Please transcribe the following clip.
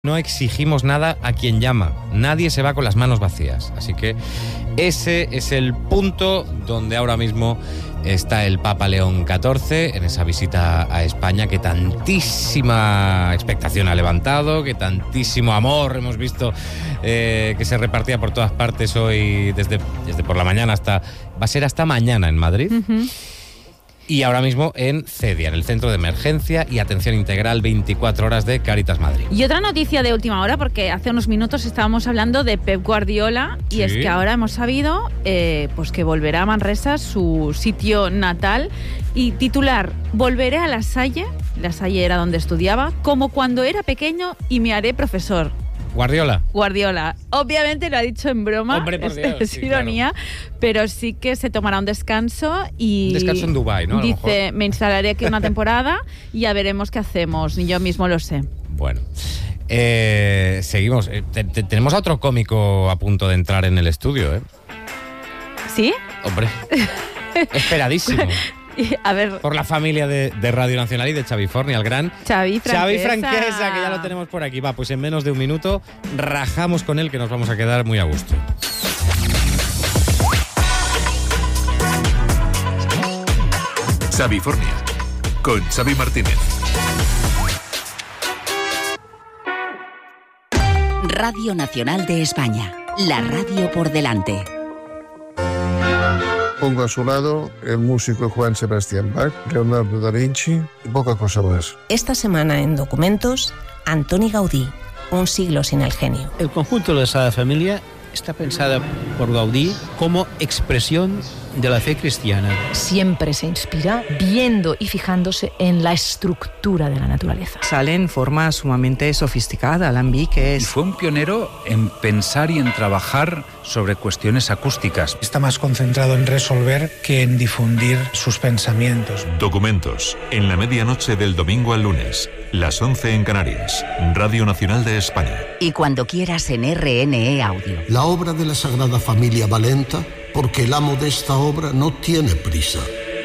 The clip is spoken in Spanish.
No exigimos nada a quien llama. Nadie se va con las manos vacías. Así que ese es el punto donde ahora mismo está el Papa León XIV en esa visita a España que tantísima expectación ha levantado, que tantísimo amor hemos visto que se repartía por todas partes hoy, desde por la mañana va a ser hasta mañana en Madrid. Uh-huh. Y ahora mismo en CEDIA, en el Centro de Emergencia y Atención Integral 24 horas de Cáritas Madrid. Y otra noticia de última hora, porque hace unos minutos estábamos hablando de Pep Guardiola, y sí, es que ahora hemos sabido pues que volverá a Manresa, su sitio natal, y titular: volveré a La Salle era donde estudiaba, como cuando era pequeño, y me haré profesor. Guardiola. Obviamente lo ha dicho en broma. Hombre, por Dios, es ironía, claro. Pero sí que se tomará un descanso y... Un descanso en Dubái, ¿no? Dice, me instalaré aquí una temporada y ya veremos qué hacemos. Ni yo mismo lo sé. Bueno, seguimos. Tenemos a otro cómico a punto de entrar en el estudio, ¿eh? ¿Sí? Hombre, esperadísimo. A ver, por la familia de Radio Nacional y de Xavi Forni, al gran Xavi Franquesa, que ya lo tenemos por aquí. Va, pues en menos de un minuto rajamos con él, que nos vamos a quedar muy a gusto. Xavi Forni, con Xavi Martínez. Radio Nacional de España, la radio por delante. Pongo a su lado el músico Juan Sebastián Bach, Leonardo da Vinci y poca cosa más. Esta semana en Documentos, Antoni Gaudí, un siglo sin el genio. El conjunto de la Sagrada Familia está pensada por Gaudí como expresión de la fe cristiana. Siempre se inspira viendo y fijándose en la estructura de la naturaleza. Sale en forma sumamente sofisticada, alambique. Fue un pionero en pensar y en trabajar sobre cuestiones acústicas. Está más concentrado en resolver que en difundir sus pensamientos. Documentos, en la medianoche del domingo al lunes, las 11 en Canarias, Radio Nacional de España. Y cuando quieras en RNE Audio. La obra de la Sagrada Familia va lenta porque el amo de esta obra no tiene prisa.